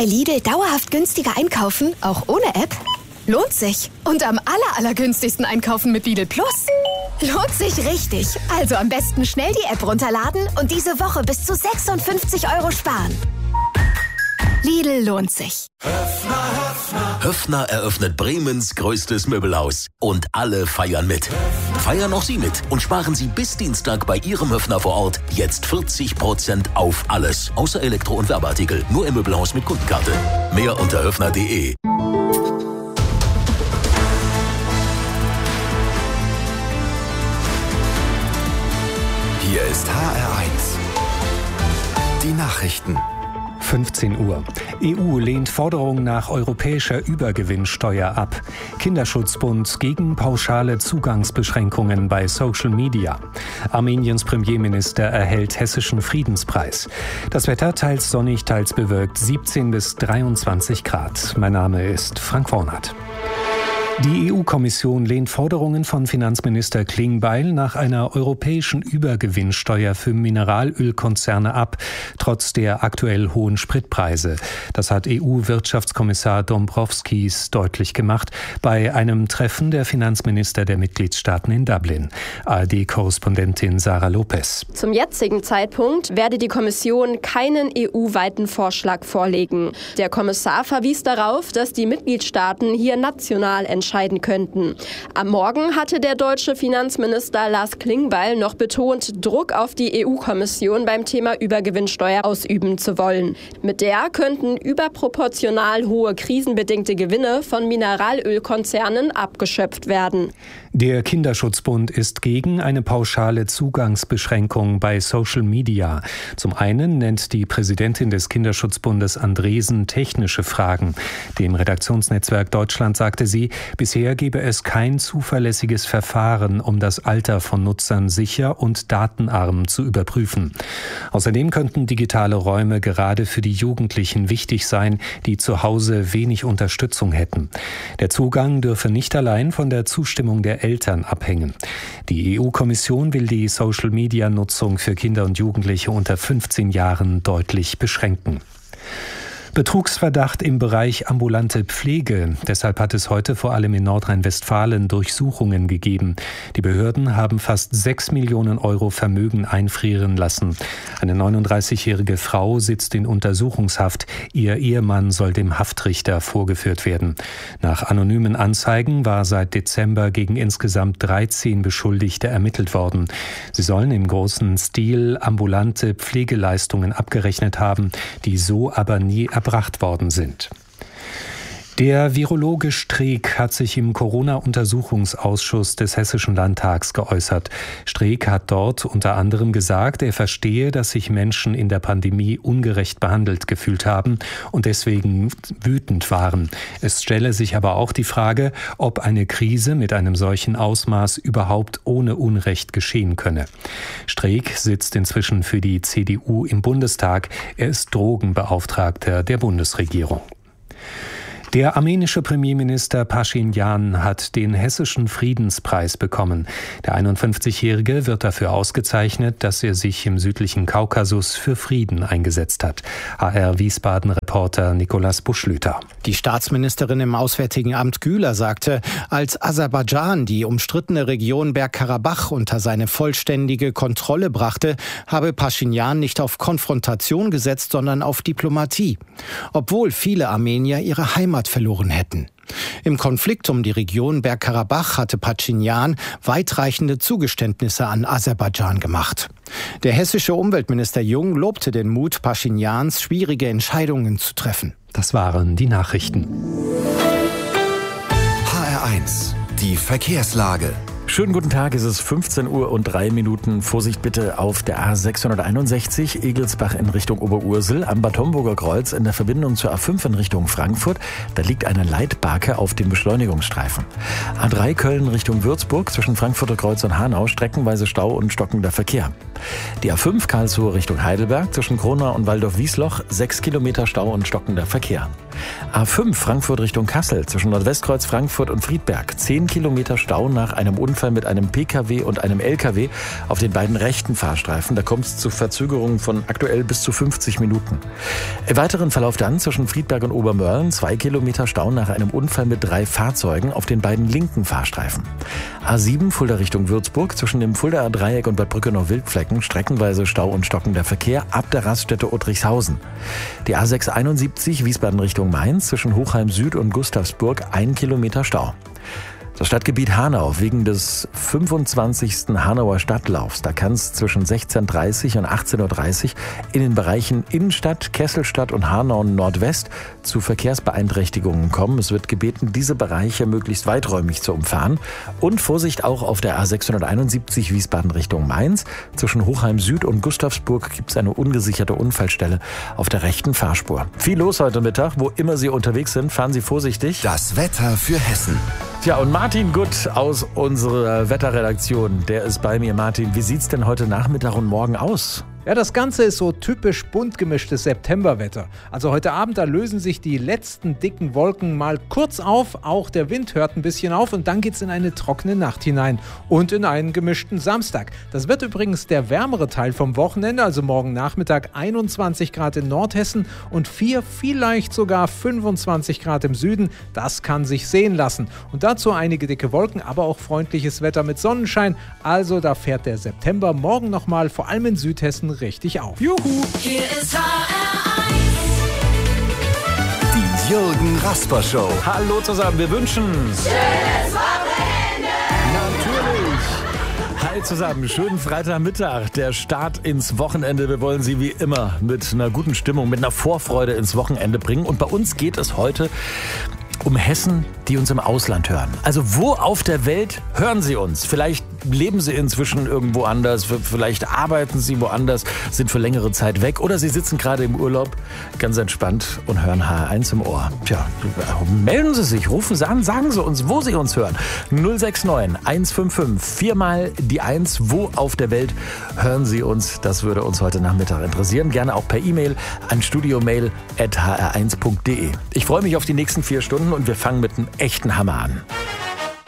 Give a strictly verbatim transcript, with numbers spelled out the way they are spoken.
Bei Lidl dauerhaft günstiger einkaufen, auch ohne App? Lohnt sich. Und am aller, allergünstigsten einkaufen mit Lidl Plus? Lohnt sich richtig. Also am besten schnell die App runterladen und diese Woche bis zu sechsundfünfzig Euro sparen. Lidl lohnt sich. Höffner, Höffner. Höffner eröffnet Bremens größtes Möbelhaus. Und alle feiern mit. Feiern auch Sie mit und sparen Sie bis Dienstag bei Ihrem Höffner vor Ort jetzt vierzig Prozent auf alles. Außer Elektro- und Werbeartikel. Nur im Möbelhaus mit Kundenkarte. Mehr unter höffner punkt de. Hier ist H R eins. Die Nachrichten. fünfzehn Uhr. E U lehnt Forderung nach europäischer Übergewinnsteuer ab. Kinderschutzbund gegen pauschale Zugangsbeschränkungen bei Social Media. Armeniens Premierminister erhält hessischen Friedenspreis. Das Wetter teils sonnig, teils bewölkt, siebzehn bis dreiundzwanzig Grad. Mein Name ist Frank Wornert. Die E U-Kommission lehnt Forderungen von Finanzminister Klingbeil nach einer europäischen Übergewinnsteuer für Mineralölkonzerne ab, trotz der aktuell hohen Spritpreise. Das hat E U-Wirtschaftskommissar Dombrovskis deutlich gemacht bei einem Treffen der Finanzminister der Mitgliedstaaten in Dublin. A R D-Korrespondentin Sarah Lopez. Zum jetzigen Zeitpunkt werde die Kommission keinen E U-weiten Vorschlag vorlegen. Der Kommissar verwies darauf, dass die Mitgliedstaaten hier national entscheiden entscheiden könnten. Am Morgen hatte der deutsche Finanzminister Lars Klingbeil noch betont, Druck auf die E U-Kommission beim Thema Übergewinnsteuer ausüben zu wollen. Mit der könnten überproportional hohe krisenbedingte Gewinne von Mineralölkonzernen abgeschöpft werden. Der Kinderschutzbund ist gegen eine pauschale Zugangsbeschränkung bei Social Media. Zum einen nennt die Präsidentin des Kinderschutzbundes Andresen technische Fragen. Dem Redaktionsnetzwerk Deutschland sagte sie, bisher gebe es kein zuverlässiges Verfahren, um das Alter von Nutzern sicher und datenarm zu überprüfen. Außerdem könnten digitale Räume gerade für die Jugendlichen wichtig sein, die zu Hause wenig Unterstützung hätten. Der Zugang dürfe nicht allein von der Zustimmung der Eltern abhängen. Die E U-Kommission will die Social-Media-Nutzung für Kinder und Jugendliche unter fünfzehn Jahren deutlich beschränken. Betrugsverdacht im Bereich ambulante Pflege. Deshalb hat es heute vor allem in Nordrhein-Westfalen Durchsuchungen gegeben. Die Behörden haben fast sechs Millionen Euro Vermögen einfrieren lassen. Eine neununddreißigjährige Frau sitzt in Untersuchungshaft. Ihr Ehemann soll dem Haftrichter vorgeführt werden. Nach anonymen Anzeigen war seit Dezember gegen insgesamt dreizehn Beschuldigte ermittelt worden. Sie sollen im großen Stil ambulante Pflegeleistungen abgerechnet haben, die so aber nie erbracht worden sind. Der Virologe Streeck hat sich im Corona-Untersuchungsausschuss des Hessischen Landtags geäußert. Streeck hat dort unter anderem gesagt, er verstehe, dass sich Menschen in der Pandemie ungerecht behandelt gefühlt haben und deswegen wütend waren. Es stelle sich aber auch die Frage, ob eine Krise mit einem solchen Ausmaß überhaupt ohne Unrecht geschehen könne. Streeck sitzt inzwischen für die C D U im Bundestag. Er ist Drogenbeauftragter der Bundesregierung. Der armenische Premierminister Paschinjan hat den hessischen Friedenspreis bekommen. Der einundfünfzigjährige wird dafür ausgezeichnet, dass er sich im südlichen Kaukasus für Frieden eingesetzt hat. H R-Wiesbaden-Reporter Nikolaus Buschlüter. Die Staatsministerin im Auswärtigen Amt Güler sagte, als Aserbaidschan die umstrittene Region Bergkarabach unter seine vollständige Kontrolle brachte, habe Paschinjan nicht auf Konfrontation gesetzt, sondern auf Diplomatie. Obwohl viele Armenier ihre Heimat verloren hätten. Im Konflikt um die Region Bergkarabach hatte Paschinjan weitreichende Zugeständnisse an Aserbaidschan gemacht. Der hessische Umweltminister Jung lobte den Mut Paschinjans, schwierige Entscheidungen zu treffen. Das waren die Nachrichten. H R eins, die Verkehrslage. Schönen guten Tag, es ist fünfzehn Uhr und drei Minuten. Vorsicht bitte auf der A sechshunderteinundsechzig Egelsbach in Richtung Oberursel, am Bad Homburger Kreuz in der Verbindung zur A fünf in Richtung Frankfurt. Da liegt eine Leitbarke auf dem Beschleunigungsstreifen. A drei Köln Richtung Würzburg zwischen Frankfurter Kreuz und Hanau streckenweise Stau und stockender Verkehr. Die A fünf Karlsruhe Richtung Heidelberg zwischen Kronau und Waldorf-Wiesloch sechs Kilometer Stau und stockender Verkehr. A fünf Frankfurt Richtung Kassel zwischen Nordwestkreuz Frankfurt und Friedberg. Zehn Kilometer Stau nach einem Unfall mit einem P K W und einem L K W auf den beiden rechten Fahrstreifen. Da kommt es zu Verzögerungen von aktuell bis zu fünfzig Minuten. Im weiteren Verlauf dann zwischen Friedberg und Obermörlen. Zwei Kilometer Stau nach einem Unfall mit drei Fahrzeugen auf den beiden linken Fahrstreifen. A sieben Fulda Richtung Würzburg zwischen dem Fuldaer Dreieck und Bad Brückenau-Wildflecken. Streckenweise Stau und stockender Verkehr ab der Raststätte Uttrichshausen. Die A sechs einundsiebzig Wiesbaden Richtung Mainz zwischen Hochheim Süd und Gustavsburg ein Kilometer Stau. Das Stadtgebiet Hanau wegen des fünfundzwanzigsten Hanauer Stadtlaufs. Da kann es zwischen sechzehn Uhr dreißig und achtzehn Uhr dreißig in den Bereichen Innenstadt, Kesselstadt und Hanau Nordwest zu Verkehrsbeeinträchtigungen kommen. Es wird gebeten, diese Bereiche möglichst weiträumig zu umfahren. Und Vorsicht auch auf der A sechshunderteinundsiebzig Wiesbaden Richtung Mainz. Zwischen Hochheim Süd und Gustavsburg gibt es eine ungesicherte Unfallstelle auf der rechten Fahrspur. Viel los heute Mittag. Wo immer Sie unterwegs sind, fahren Sie vorsichtig. Das Wetter für Hessen. Tja, und Martin Gutt aus unserer Wetterredaktion, der ist bei mir. Martin, wie sieht's denn heute Nachmittag und morgen aus? Ja, das Ganze ist so typisch bunt gemischtes Septemberwetter. Also heute Abend, da lösen sich die letzten dicken Wolken mal kurz auf. Auch der Wind hört ein bisschen auf und dann geht's in eine trockene Nacht hinein und in einen gemischten Samstag. Das wird übrigens der wärmere Teil vom Wochenende, also morgen Nachmittag einundzwanzig Grad in Nordhessen und vier, vielleicht sogar fünfundzwanzig Grad im Süden. Das kann sich sehen lassen. Und dazu einige dicke Wolken, aber auch freundliches Wetter mit Sonnenschein. Also da fährt der September morgen nochmal, vor allem in Südhessen, richtig auf. Juhu! Hier ist H R eins. Die Jürgen Rasper Show. Hallo zusammen, wir wünschen Schönes Wochenende. natürlich. Hi zusammen, schönen Freitagmittag, der Start ins Wochenende. Wir wollen Sie wie immer mit einer guten Stimmung, mit einer Vorfreude ins Wochenende bringen. Und bei uns geht es heute um Hessen, die uns im Ausland hören. Also wo auf der Welt hören Sie uns? Vielleicht leben Sie inzwischen irgendwo anders, vielleicht arbeiten Sie woanders, sind für längere Zeit weg oder Sie sitzen gerade im Urlaub ganz entspannt und hören H R eins im Ohr. Tja, melden Sie sich, rufen Sie an, sagen Sie uns, wo Sie uns hören. null sechs neun eins fünf fünf, viermal die eins, wo auf der Welt hören Sie uns? Das würde uns heute Nachmittag interessieren. Gerne auch per E-Mail an studiomail at h r eins punkt de. Ich freue mich auf die nächsten vier Stunden und wir fangen mit einem echten Hammer an.